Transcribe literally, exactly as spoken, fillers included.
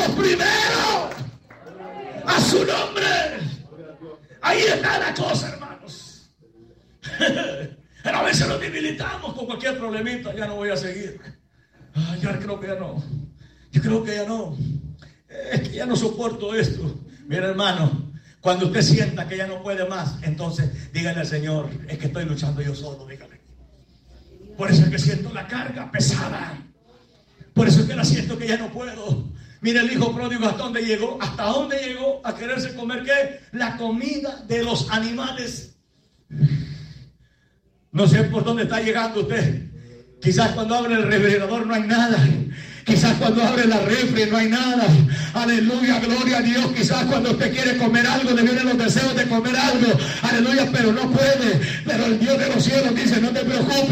primero a su nombre. Ahí está la cosa, hermanos. Pero a veces nos debilitamos con cualquier problemita. Ya no voy a seguir. Ah, ya creo que ya no. Yo creo que ya no. Es que ya no soporto esto. Mira, hermano, cuando usted sienta que ya no puede más, entonces dígale al Señor: es que estoy luchando yo solo, dígale. Por eso es que siento la carga pesada. Por eso es que la siento que ya no puedo. Mira, el hijo pródigo hasta dónde llegó. Hasta dónde llegó a quererse comer ¿qué? La comida de los animales. No sé por dónde está llegando usted. Quizás cuando abre el refrigerador no hay nada. Quizás cuando abre la refri no hay nada. Aleluya, gloria a Dios. Quizás cuando usted quiere comer algo, le vienen los deseos de comer algo. Aleluya, pero no puede. Pero el Dios de los cielos dice: no te preocupes.